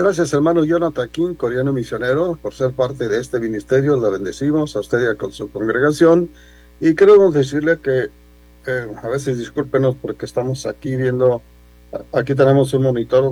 Gracias, hermano Jonathan King, coreano misionero, por ser parte de este ministerio. Le bendecimos a usted y a con su congregación. Y queremos decirle que a veces discúlpenos porque estamos aquí viendo, aquí tenemos un monitor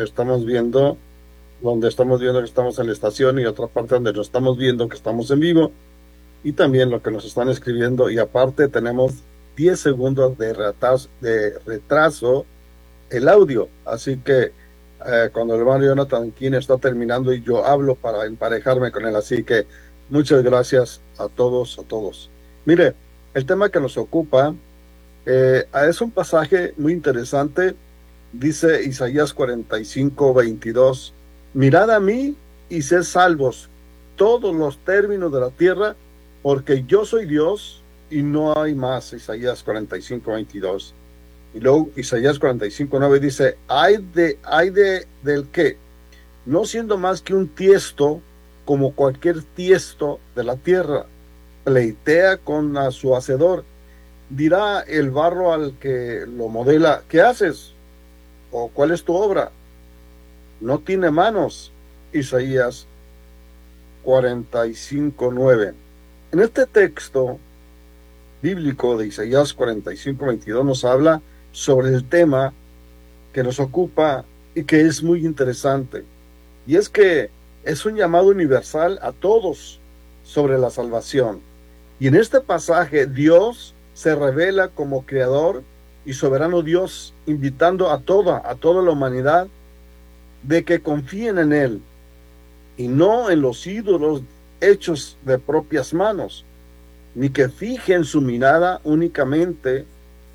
donde estamos viendo que estamos en la estación, y otra parte donde nos estamos viendo que estamos en vivo, y también lo que nos están escribiendo. Y aparte tenemos 10 segundos de retraso el audio. Así que cuando el hermano Jonathan King está terminando y yo hablo para emparejarme con él. Así que muchas gracias a todos, a todos. Mire, el tema que nos ocupa es un pasaje muy interesante. Dice Isaías 45:22: mirad a mí y sed salvos todos los términos de la tierra, porque yo soy Dios y no hay más. Isaías 45:22. Y luego Isaías 45:9 dice: del que, no siendo más que un tiesto, como cualquier tiesto de la tierra, pleitea con su hacedor. Dirá el barro al que lo modela: ¿qué haces? ¿O cuál es tu obra? No tiene manos. Isaías 45:9. En este texto bíblico de Isaías 45:22 nos habla sobre el tema que nos ocupa y que es muy interesante. Y es que es un llamado universal a todos sobre la salvación. Y en este pasaje Dios se revela como creador y soberano Dios, invitando a toda la humanidad de que confíen en Él y no en los ídolos hechos de propias manos, ni que fijen su mirada únicamente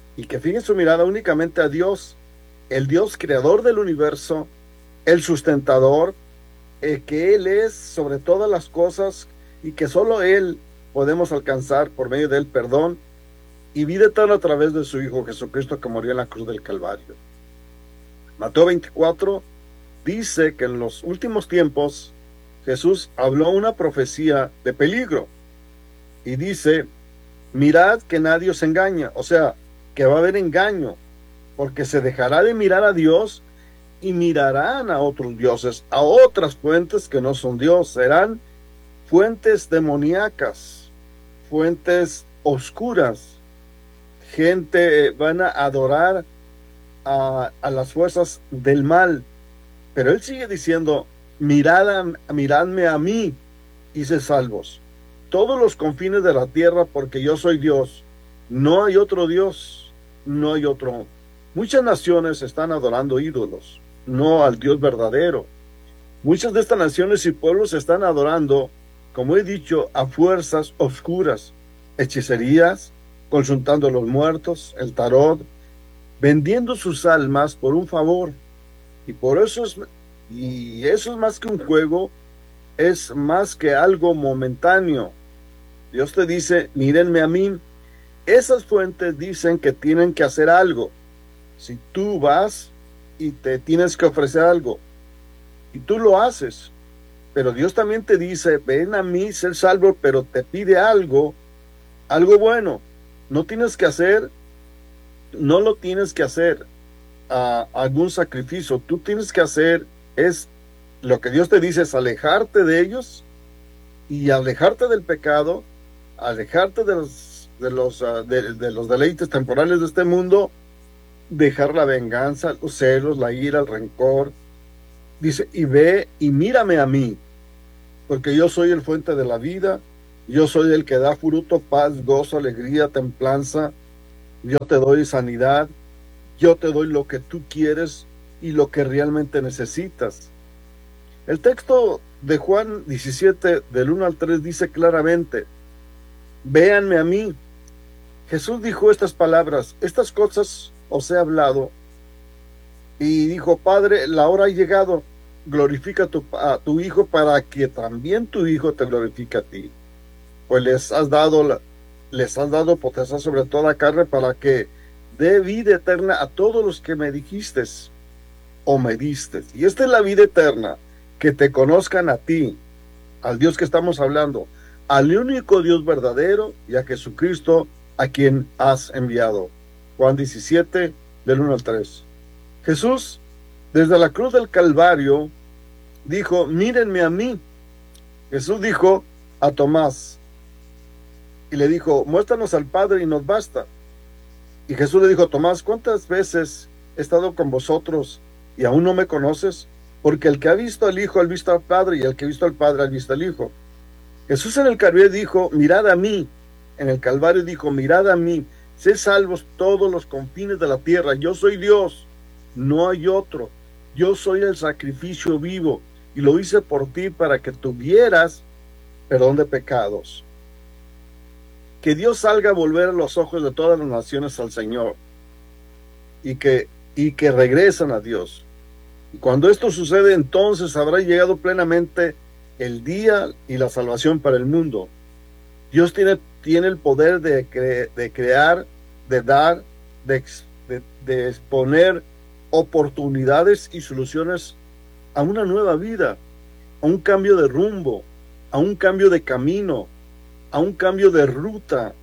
a Dios, el Dios creador del universo, el sustentador, que Él es sobre todas las cosas y que solo Él podemos alcanzar por medio del perdón y vida eterna a través de su Hijo Jesucristo, que murió en la cruz del Calvario. Mateo 24 dice que en los últimos tiempos Jesús habló una profecía de peligro y dice: mirad que nadie os engaña. O sea, que va a haber engaño, porque se dejará de mirar a Dios y mirarán a otros dioses, a otras fuentes que no son Dios. Serán fuentes demoníacas, fuentes oscuras. Van a adorar a las fuerzas del mal. Pero Él sigue diciendo: miradme a mí y sed salvos todos los confines de la tierra, porque yo soy Dios. No hay otro Dios, no hay otro. Muchas naciones están adorando ídolos, no al Dios verdadero. Muchas de estas naciones y pueblos están adorando, como he dicho, a fuerzas oscuras, hechicerías, consultando a los muertos, el tarot, vendiendo sus almas por un favor. Y eso es más que un juego, es más que algo momentáneo. Dios te dice: mírenme a mí. Esas fuentes dicen que tienen que hacer algo. Si tú vas y te tienes que ofrecer algo, y tú lo haces, pero Dios también te dice: ven a mí, ser salvo, pero te pide algo bueno. No lo tienes que hacer algún sacrificio. Tú tienes que hacer, lo que Dios te dice es alejarte de ellos y alejarte del pecado, alejarte de los deleites temporales de este mundo, dejar la venganza, los celos, la ira, el rencor. Dice: y ve y mírame a mí, porque yo soy el fuente de la vida, yo soy el que da fruto, paz, gozo, alegría, templanza. Yo te doy sanidad, yo te doy lo que tú quieres y lo que realmente necesitas. El texto de Juan 17, del 1 al 3, dice claramente: véanme a mí. Jesús dijo estas palabras: estas cosas os he hablado. Y dijo: Padre, la hora ha llegado, glorifica a tu Hijo, para que también tu Hijo te glorifique a ti. Pues les has dado potestad sobre toda carne, para que dé vida eterna a todos los que me dijiste o me diste. Y esta es la vida eterna, que te conozcan a ti, al Dios que estamos hablando, al único Dios verdadero, y a Jesucristo, a quien has enviado. Juan 17, del 1 al 3. Jesús, desde la cruz del Calvario, dijo, mírenme a mí. Jesús dijo a Tomás y le dijo, muéstranos al Padre y nos basta. Y Jesús le dijo, Tomás, ¿cuántas veces he estado con vosotros y aún no me conoces? Porque el que ha visto al Hijo ha visto al Padre, y el que ha visto al Padre ha visto al Hijo. Jesús en el Calvario dijo, mirad a mí. En el Calvario dijo, mirad a mí. Sé salvos todos los confines de la tierra. Yo soy Dios, no hay otro. Yo soy el sacrificio vivo y lo hice por ti para que tuvieras perdón de pecados. Que Dios salga a volver los ojos de todas las naciones al Señor y que regresan a Dios. Y cuando esto sucede, entonces habrá llegado plenamente el día y la salvación para el mundo. Dios tiene el poder de crear, de dar, de exponer oportunidades y soluciones a una nueva vida, a un cambio de rumbo, a un cambio de camino, a un cambio de ruta,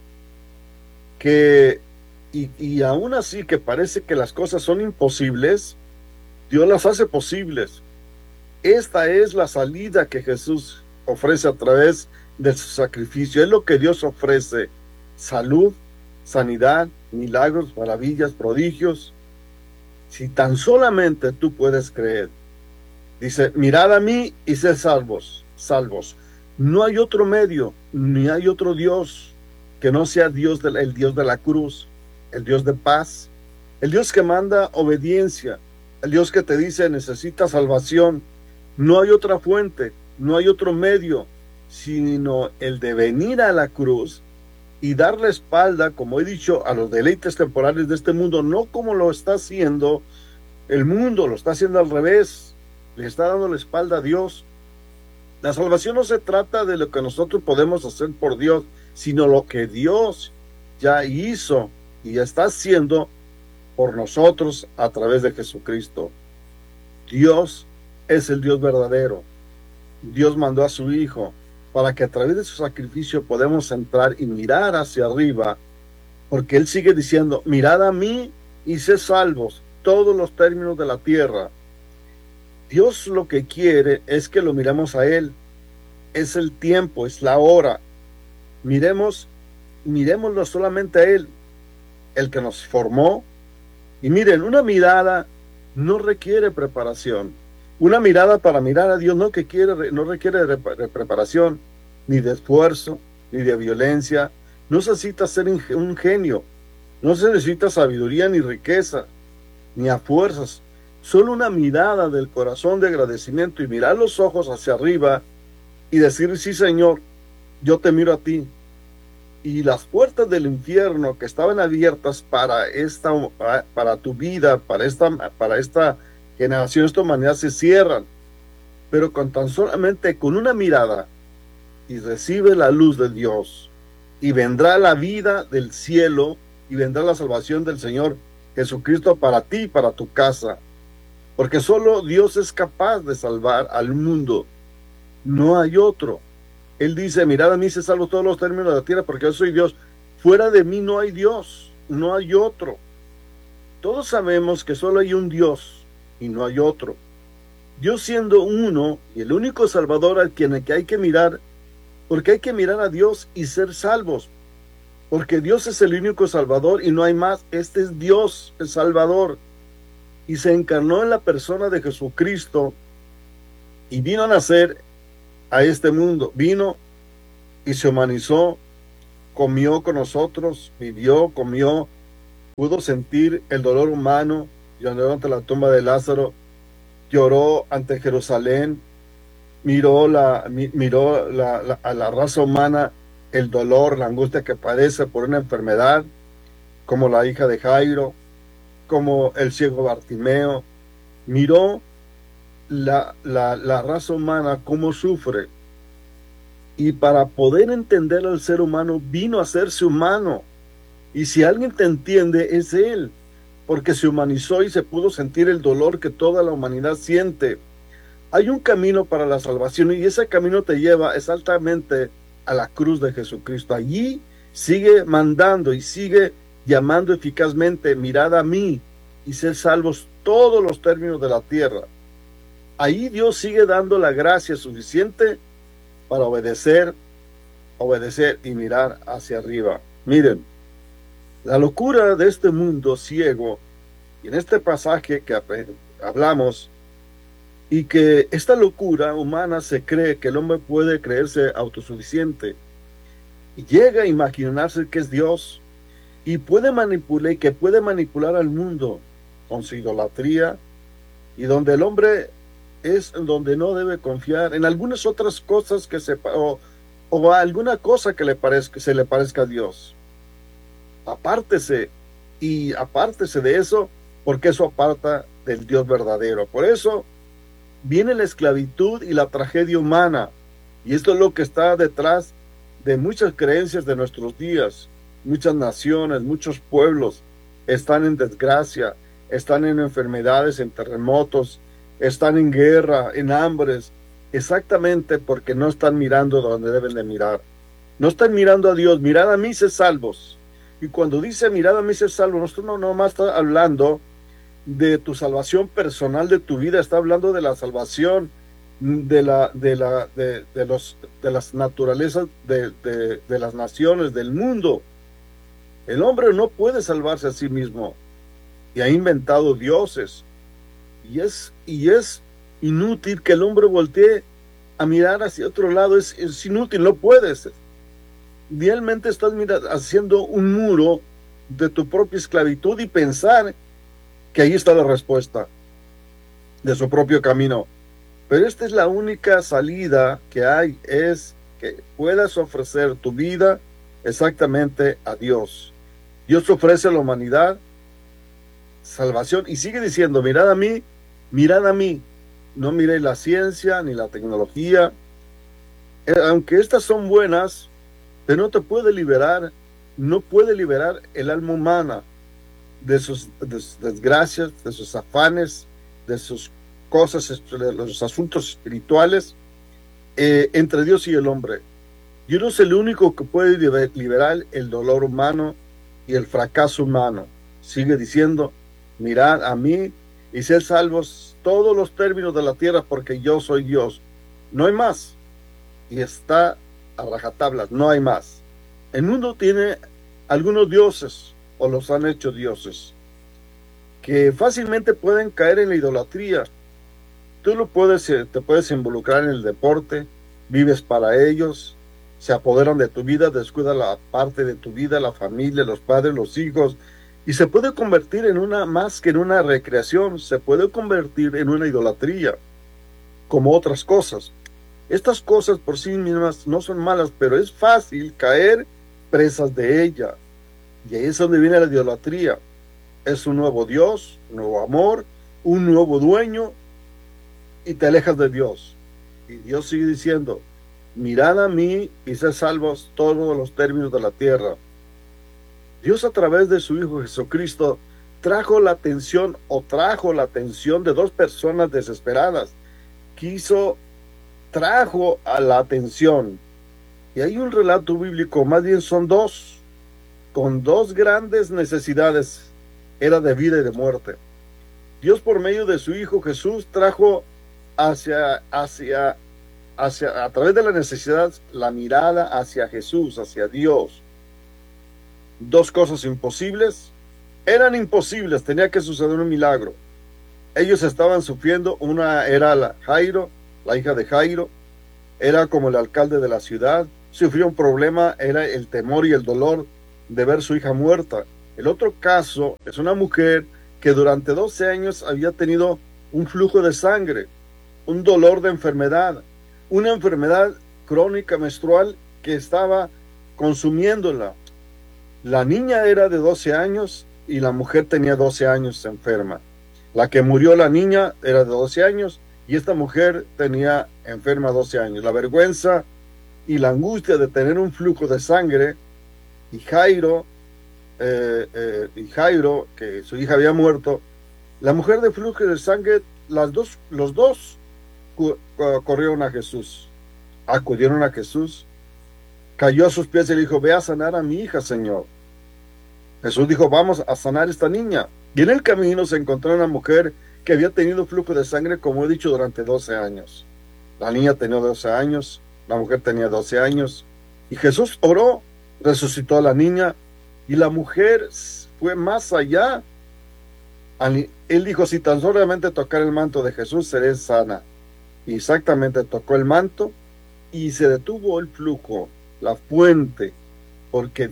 y aún así que parece que las cosas son imposibles, Dios las hace posibles. Esta es la salida que Jesús ofrece a través de su sacrificio. Es lo que Dios ofrece: salud, sanidad, milagros, maravillas, prodigios. Si tan solamente tú puedes creer. Dice, mirad a mí y sed salvos, salvos. No hay otro medio, ni hay otro Dios que no sea el Dios de la cruz, el Dios de paz, el Dios que manda obediencia, el Dios que te dice necesitas salvación. No hay otra fuente, no hay otro medio, sino el de venir a la cruz y dar la espalda, como he dicho, a los deleites temporales de este mundo, no como lo está haciendo el mundo, lo está haciendo al revés, le está dando la espalda a Dios. La salvación no se trata de lo que nosotros podemos hacer por Dios, sino lo que Dios ya hizo y ya está haciendo por nosotros a través de Jesucristo. Dios es el Dios verdadero. Dios mandó a su Hijo para que a través de su sacrificio podamos entrar y mirar hacia arriba, porque Él sigue diciendo, mirad a mí y sed salvos todos los términos de la tierra. Dios lo que quiere es que lo miremos a Él. Es el tiempo, es la hora. Miremoslo solamente a Él, el que nos formó. Y miren, una mirada no requiere preparación. Una mirada para mirar a Dios no requiere de preparación, ni de esfuerzo, ni de violencia. No se necesita ser un genio. No se necesita sabiduría ni riqueza, ni a fuerzas. Solo una mirada del corazón de agradecimiento y mirar los ojos hacia arriba y decir, sí, Señor, yo te miro a ti. Y las puertas del infierno que estaban abiertas para tu vida, para esta generación, esta humanidad, se cierran. Pero con tan solamente con una mirada y recibe la luz de Dios, y vendrá la vida del cielo y vendrá la salvación del Señor Jesucristo para ti y para tu casa. Porque solo Dios es capaz de salvar al mundo. No hay otro. Él dice, mirad a mí, se salvo todos los términos de la tierra, porque yo soy Dios. Fuera de mí no hay Dios, no hay otro. Todos sabemos que solo hay un Dios y no hay otro. Dios siendo uno y el único Salvador al quien hay que mirar, porque hay que mirar a Dios y ser salvos. Porque Dios es el único Salvador y no hay más. Este es Dios, el Salvador. Y se encarnó en la persona de Jesucristo y vino a nacer a este mundo. Vino y se humanizó, comió con nosotros, vivió, comió, pudo sentir el dolor humano, lloró ante la tumba de Lázaro, lloró ante Jerusalén, miró a la raza humana, el dolor, la angustia que padece por una enfermedad, como la hija de Jairo, como el ciego Bartimeo. Miró la raza humana cómo sufre, y para poder entender al ser humano vino a hacerse humano. Y si alguien te entiende, es Él, porque se humanizó y se pudo sentir el dolor que toda la humanidad siente. Hay un camino para la salvación y ese camino te lleva exactamente a la cruz de Jesucristo. Allí sigue mandando y sigue llamando eficazmente, mirad a mí y sed salvos todos los términos de la tierra. ahí Dios sigue dando la gracia suficiente para obedecer y mirar hacia arriba. Miren, la locura de este mundo ciego, y en este pasaje que hablamos, y que esta locura humana se cree que el hombre puede creerse autosuficiente, y llega a imaginarse que es Dios, y que puede manipular al mundo con su idolatría, y donde el hombre es donde no debe confiar en algunas otras cosas o alguna cosa que se le parezca a Dios. Apártese de eso, porque eso aparta del Dios verdadero. Por eso viene la esclavitud y la tragedia humana, y esto es lo que está detrás de muchas creencias de nuestros días. Muchas naciones, muchos pueblos están en desgracia, están en enfermedades, en terremotos, están en guerra, en hambres, exactamente porque no están mirando donde deben de mirar. No están mirando a Dios. Mirad a mí, sed salvos. Y cuando dice mirad a mí, sed salvos, no nomás está hablando de tu salvación personal, de tu vida, está hablando de la salvación de las naturalezas, de las naciones, del mundo. El hombre no puede salvarse a sí mismo y ha inventado dioses. Y es inútil que el hombre voltee a mirar hacia otro lado. Es inútil, no puedes. Realmente estás haciendo un muro de tu propia esclavitud y pensar que ahí está la respuesta de su propio camino. Pero esta es la única salida que hay, es que puedas ofrecer tu vida exactamente a Dios. Dios ofrece a la humanidad salvación y sigue diciendo, mirad a mí, no miréis la ciencia ni la tecnología, aunque estas son buenas, pero no te puede liberar, no puede liberar el alma humana de sus desgracias, de sus afanes, de sus cosas, de los asuntos espirituales entre Dios y el hombre. Dios es el único que puede liberar el dolor humano y el fracaso humano. Sigue diciendo, mirad a mí y sed salvos todos los términos de la tierra, porque yo soy Dios. No hay más. Y está a rajatablas, no hay más. El mundo tiene algunos dioses, o los han hecho dioses, que fácilmente pueden caer en la idolatría. Tú te puedes involucrar en el deporte, vives para ellos, se apoderan de tu vida, descuida la parte de tu vida, la familia, los padres, los hijos, y se puede convertir en más que en una recreación, se puede convertir en una idolatría, como otras cosas. Estas cosas por sí mismas no son malas, pero es fácil caer presas de ella. Y ahí es donde viene la idolatría. Es un nuevo Dios, un nuevo amor, un nuevo dueño, y te alejas de Dios. Y Dios sigue diciendo, mirad a mí y sed salvos todos los términos de la tierra. Dios, a través de su Hijo Jesucristo, trajo la atención de dos personas desesperadas. Trajo a la atención. Y hay un relato bíblico, más bien son dos, con dos grandes necesidades, era de vida y de muerte. Dios, por medio de su Hijo Jesús, trajo a través de la necesidad, la mirada hacia Jesús, hacia Dios. Dos cosas imposibles, eran imposibles, tenía que suceder un milagro. Ellos estaban sufriendo, una era Jairo, la hija de Jairo, era como el alcalde de la ciudad, sufrió un problema, era el temor y el dolor de ver su hija muerta. El otro caso es una mujer que durante 12 años había tenido un flujo de sangre, un dolor de enfermedad, una enfermedad crónica menstrual que estaba consumiéndola. La niña era de 12 años y la mujer tenía 12 años enferma. La que murió, la niña, era de 12 años y esta mujer tenía enferma 12 años. La vergüenza y la angustia de tener un flujo de sangre, y Jairo, que su hija había muerto, la mujer de flujo de sangre, los dos corrieron a Jesús, acudieron a Jesús, cayó a sus pies y le dijo, ve a sanar a mi hija, Señor. Jesús dijo, vamos a sanar a esta niña. Y en el camino se encontró una mujer que había tenido flujo de sangre, como he dicho, durante 12 años. La niña tenía 12 años, la mujer tenía 12 años, y Jesús oró, resucitó a la niña, y la mujer fue más allá. Él dijo, si tan solamente tocar el manto de Jesús, seré sana. Y exactamente tocó el manto, y se detuvo el flujo, la fuente, porque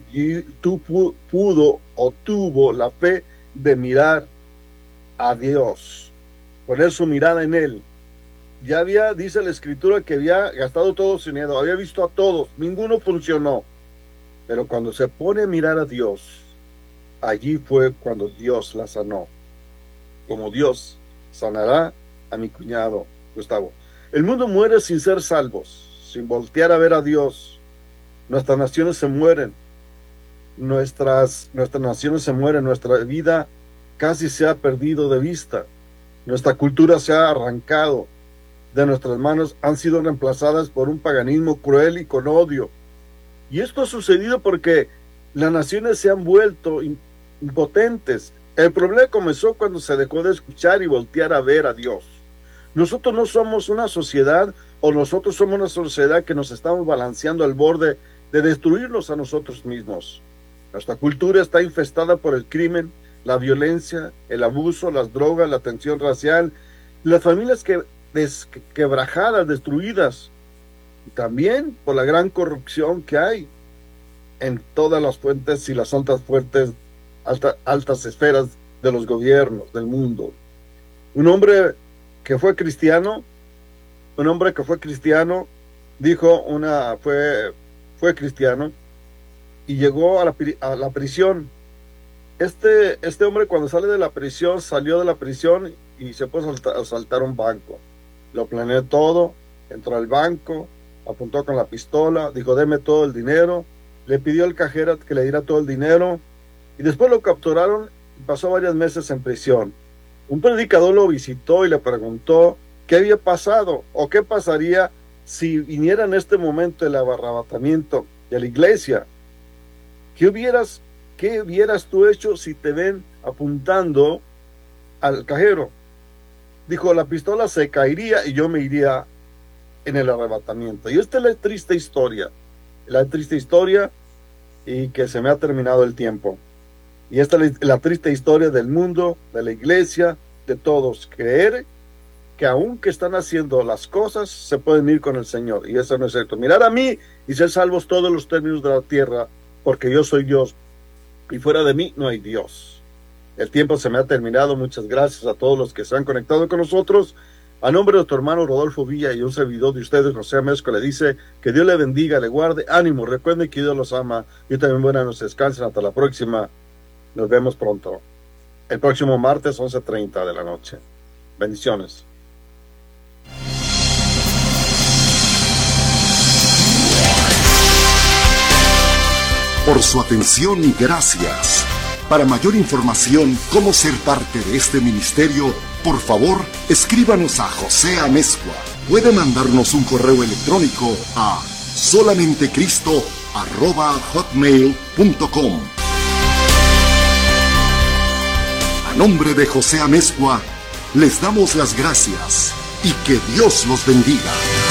tuvo la fe de mirar a Dios, poner su mirada en Él. Ya dice la Escritura, que había gastado todo su dinero, había visto a todos, ninguno funcionó. Pero cuando se pone a mirar a Dios, allí fue cuando Dios la sanó. Como Dios sanará a mi cuñado Gustavo. El mundo muere sin ser salvos, sin voltear a ver a Dios. Nuestras naciones se mueren, nuestras naciones se mueren, nuestra vida casi se ha perdido de vista, nuestra cultura se ha arrancado de nuestras manos, han sido reemplazadas por un paganismo cruel y con odio. Y esto ha sucedido porque las naciones se han vuelto impotentes. El problema comenzó cuando se dejó de escuchar y voltear a ver a Dios. Nosotros no somos una sociedad, o nosotros somos una sociedad que nos estamos balanceando al borde de destruirnos a nosotros mismos. Nuestra cultura está infestada por el crimen, la violencia, el abuso, las drogas, la tensión racial, las familias quebrajadas, destruidas, y también por la gran corrupción que hay en todas las fuentes y las altas esferas de los gobiernos del mundo. Un hombre que fue cristiano, dijo fue cristiano y llegó a la prisión. Este hombre, cuando salió de la prisión y se puso a asaltar un banco. Lo planeó todo, entró al banco, apuntó con la pistola, dijo, deme todo el dinero, le pidió al cajero que le diera todo el dinero, y después lo capturaron y pasó varios meses en prisión. Un predicador lo visitó y le preguntó qué había pasado, o qué pasaría si viniera en este momento el arrebatamiento de la iglesia. ¿Qué hubieras tú hecho si te ven apuntando al cajero? Dijo, la pistola se caería y yo me iría en el arrebatamiento. Y esta es la triste historia y que se me ha terminado el tiempo. Y esta es la triste historia del mundo, de la iglesia, de todos. Creer que aunque están haciendo las cosas, se pueden ir con el Señor. Y eso no es cierto. Mirar a mí y ser salvos todos los términos de la tierra, porque yo soy Dios. Y fuera de mí no hay Dios. El tiempo se me ha terminado. Muchas gracias a todos los que se han conectado con nosotros. A nombre de tu hermano Rodolfo Villa y un servidor de ustedes, José Amezcua, le dice que Dios le bendiga, le guarde, ánimo, recuerden que Dios los ama. Y también buenas noches, descansen, hasta la próxima. Nos vemos pronto. El próximo martes, 11:30 de la noche. Bendiciones. Por su atención, gracias. Para mayor información, cómo ser parte de este ministerio, por favor, escríbanos a José Amezcua. Puede mandarnos un correo electrónico a solamentecristo@hotmail.com. A nombre de José Amezcua, les damos las gracias y que Dios los bendiga.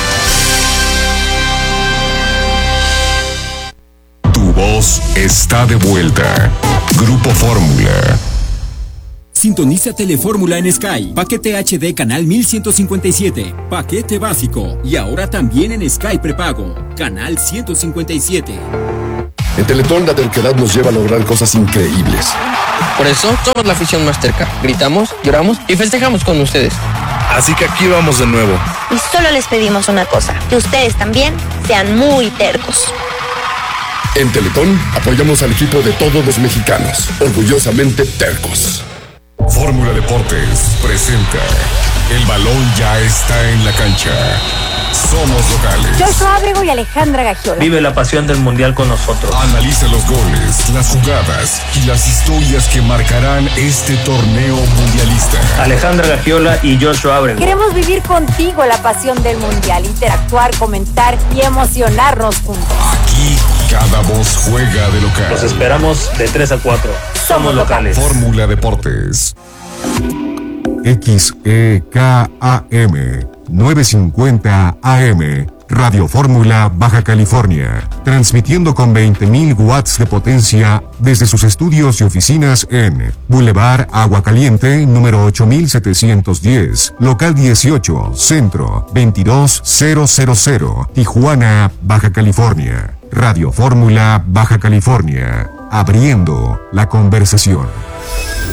Tu voz está de vuelta. Grupo Fórmula. Sintoniza Telefórmula en Sky. Paquete HD canal 1157. Paquete básico. Y ahora también en Sky prepago. Canal 157. En Teletón la terquedad nos lleva a lograr cosas increíbles. Por eso somos la afición más terca. Gritamos, lloramos y festejamos con ustedes. Así que aquí vamos de nuevo. Y solo les pedimos una cosa, que ustedes también sean muy tercos. En Teletón apoyamos al equipo de todos los mexicanos, orgullosamente tercos. Fórmula Deportes presenta El balón ya está en la cancha. Somos locales. Joshua Ábrego y Alejandra Gagiola. Vive la pasión del mundial con nosotros. Analiza los goles, las jugadas y las historias que marcarán este torneo mundialista. Alejandra Gagiola y Joshua Ábrego. Queremos vivir contigo la pasión del mundial, interactuar, comentar y emocionarnos juntos. Aquí cada voz juega de local. Los esperamos de 3 a 4. Somos locales. Fórmula Deportes. XEKAM 950 AM, Radio Fórmula, Baja California, transmitiendo con 20.000 watts de potencia desde sus estudios y oficinas en Boulevard Agua Caliente, número 8710, local 18, centro 22000, Tijuana, Baja California. Radio Fórmula, Baja California, abriendo la conversación.